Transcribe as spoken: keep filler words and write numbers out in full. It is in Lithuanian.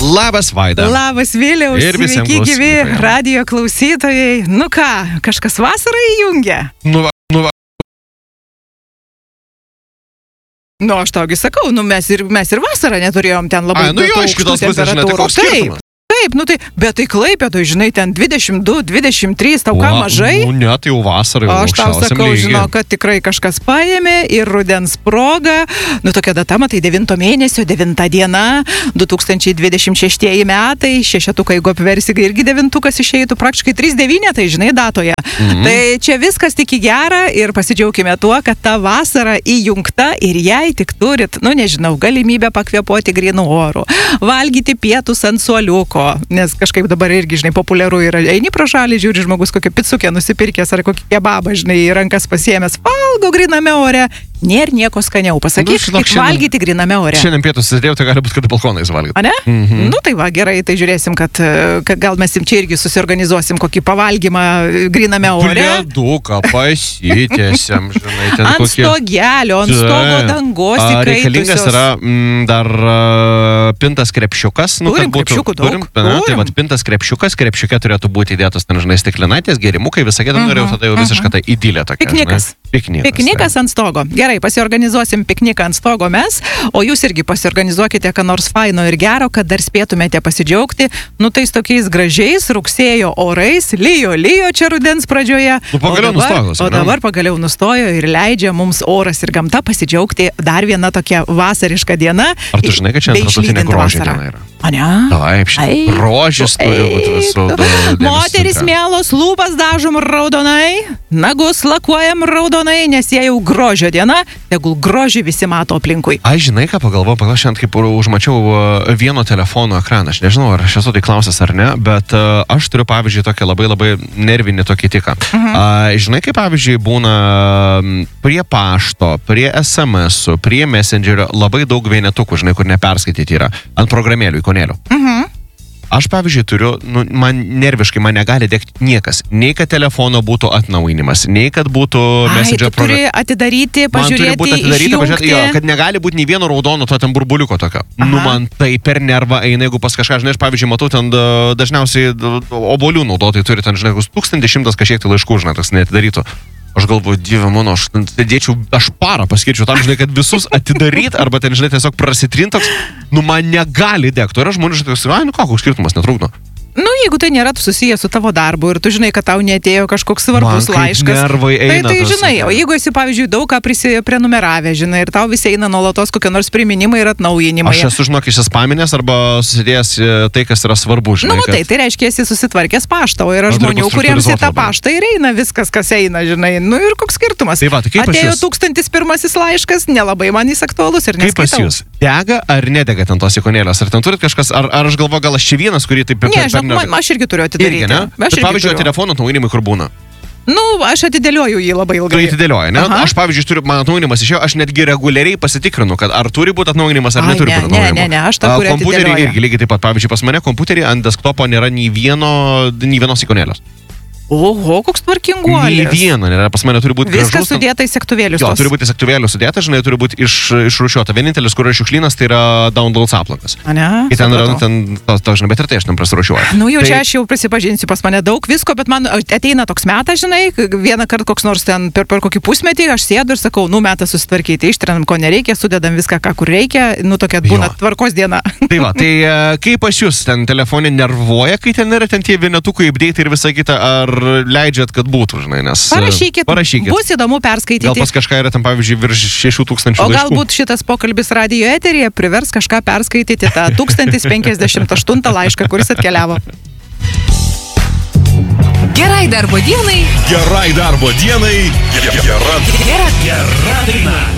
Labas, Vaida. Labas, Viliaus. Ir visiems sveiki gyvi radijo klausytojai. Nu ką, kažkas vasarą įjungia? Nu, va, nu, va. Nu, aš taugi sakau, nu mes ir, mes ir vasarą neturėjom ten labai A, nu jo, iš kitos pusės, žinai, tai koks skirtumas. Taip, nu tai, bet tai Klaipėdoj, žinai, ten dvidešimt du, dvidešimt trys, tau ką mažai? Nu, ne, tai jau vasarai, jau aš tau sakau, lygiai. žinau, kad tikrai kažkas paėmė ir rudens proga. Nu, tokia data, matai, devinto mėnesio, devinta diena, du tūkstančiai dvidešimt šeštieji metai, šešetukai, jeigu apversi, irgi devintukas išeitų, praktiškai trys devynetai, žinai, datoje. Mhm. Tai čia viskas tik į gerą ir pasidžiaugime tuo, kad ta vasara įjungta ir jei tik turit, nu, nežinau, galimybę pakvėpuoti grynų orų, valgyti pietus ant suoliuko. Nes kažkaip dabar irgi, žinai, populiaru yra. Eini pro šalį, žiūri žmogus kokią picukę nusipirkęs ar kokį kebabą, žinai, į rankas pasiėmęs, valgo gryname ore. Nėra nieko skaniau. Pasakyk, nu, kaip valgyti gryname ore. Šiandien pietus atėjau, tai gali būti, kad balkonais valgyti. A ne? Mhm. Nu tai va, gerai, tai žiūrėsim, kad, kad gal mes čia irgi susiorganizuosim kokį pavalgymą gryname ore. Pleduką pasitėsiam, žinai, ten ant kokie... stogelio, ant stogo dangos įkaitusios. Reikalingas yra m, dar uh, pintas krepšiukas. Nu, turim būtų, krepšiukų daug. Turim, na, tai vat, pintas krepšiukas, krepšiuke turėtų būti įdėtos, ten, žinai, stiklinaitės, gėrimukai, visą kitą, uh -huh, norėjau tada jau visišką uh -huh. tai idylę tokia. Piknikas. Piknikas. Piknikas tai. Ant stogo. Gerai, pasiorganizuosim pikniką ant stogo mes, o jūs irgi pasiorganizuokite, ką nors faino ir gero, kad dar spėtumėte pasidžiaugti, nu tais tokiais gražiais rugsėjo orais, lijo, lijo čia rudens pradžioje. Nu, pagaliau nustojo. O dabar pagaliau nustojo ir leidžia mums oras ir gamta pasidžiaugti dar viena tokia vasariška diena. Ar tu žinai, kad čia tarptautinė grožio diena yra? O ne? Taip, šiandien grožis turi būti visų. Moteris mielos, lūpas dažom raudonai, nagus lakuojam raudonai, nes jie jau grožio diena, tegul grožį visi mato aplinkui. Aš žinai, ką pagalvoju, pagal šiandien kaip užmačiau vieno telefono ekraną, aš nežinau, ar aš esu tai klausęs ar ne, bet uh, aš turiu, pavyzdžiui, tokią labai labai nervinį tokį tiką. Uh-huh. Uh, žinai, kaip, pavyzdžiui, būna prie pašto, prie es em esų, prie messengerio labai daug vienetukų, žinai, kur neperskaityti yra, ant programėlių, ikonėlių. Uh-huh. Aš, pavyzdžiui, turiu, nu, man nerviškai, man negali degti niekas. Nei kad telefono būtų atnaujinimas, nei kad būtų messenger proga. Ai, tu turi atidaryti, pažiūrėti, man turi būti atidaryti, pažiūrėti, jo, kad negali būti nei vieno raudono to ten burbuliuko tokio. Aha. Nu, man tai per nervą eina, jeigu pas kažką, žinai, aš, pavyzdžiui, matau ten dažniausiai obolių naudotojai turi ten, žinai, tūkstantis šimtas kažkiek tai laiškų, žinai, toks neatidarytų. Aš galvoju, dieve mano, aš dėčiau, aš parą paskirčiau tam, žinai, kad visus atidaryt, arba ten, žinai, tiesiog prasitrintoks, nu man negali degti. Ir aš žmonių, žinai, ai, nu koks skirtumas, netrukdo. Nu, jeigu tai nėra susijęs su tavo darbu ir tu žinai, kad tau neatėjo kažkoks svarbus laiškas. Tai, tai žinai, o jeigu esi, pavyzdžiui, daug ką prisiprenumeravę, žinai, ir tau visi eina nuolatos kokie nors priminimai ir atnaujinimai. Aš esu, žinok, išsispaminęs arba susidėjęs tai, kas yra svarbu, žinai. Nu, tai, tai reiškia, esi susitvarkęs paštą, o yra žmonių, kuriems į tą paštą ir eina viskas, kas eina, žinai. Nu ir koks skirtumas. Tai va, tai atėjo tūkstantis pirmasis laiškas, nelabai man jis aktualus ir neskaitau. Kaip pas jūs? Dega ar nedega ten tos ikonėlės? Ar ten turit kažkas, ar, ar aš galvoju, gal aš čia vienas, kurį taip... Ne, žinok, man, aš irgi turiu atidaryti. Irgi, ne? Bet, pavyzdžiui, telefono atnaujinimai kur būna? Nu, aš atidėlioju jį labai ilgai. Tu atidėlioji, ne? Aha. Aš, pavyzdžiui, turiu, man atnaujinimas išėjo, aš netgi reguliariai pasitikrinu, kad ar turi būti atnaujinimas, ar Ai, neturi ne, būti atnaujinimas. Ne, ne, ne, aš tą kurį atidėlioju. Kompiuterį irgi lygiai taip pat, pavyzdžiui, pas mane kompiuterį ant desktopo nėra nei vieno, nei vienos ikonėlės. Oho, koks tvarkinguolis. Nei vieno, nėra, pas mane turi būti gražus. Viskas sudėta į sektuvėlius. Jo, turi būti į sektuvėlius sudėta, žinai, turi būti iš, išrūšiuota. Vienintelis, kur yra šiukšlynas, tai yra downloads aplankas. A ne? Ir ten yra, ten, to, to, žinai, bet ir tai aš ten prasirūšiuoju. Nu, jau tai... čia aš jau prisipažinsiu, pas mane daug visko, bet man ateina toks metas, žinai, vieną kartą koks nors ten per, per kokį pusmetį, aš sėdu ir sakau, nu, metas susitvarkyti, ištrinam, ko nereikia, sudedam viską, ką kur reikia, nu, tokia būna jo. Tvarkos diena. Tai va, tai kaip pas jūs ten telefonė nervuoja, kai ten yra ten tie vienetukai update ir visa kita, ar leidžiat kad būtų, žinai, nes... Parašykit, parašykit. Bus įdomu perskaityti. Gal pas kažką yra tam, pavyzdžiui, virš šešių tūkstančių laiškų. O laiškų. galbūt šitas pokalbis radijo eteryje privers kažką perskaityti tą tūkstantis penkiasdešimt aštuntą laišką, kuris atkeliavo. Gerai darbo dienai. Gerai darbo dienai. Gera, gera, gera daina.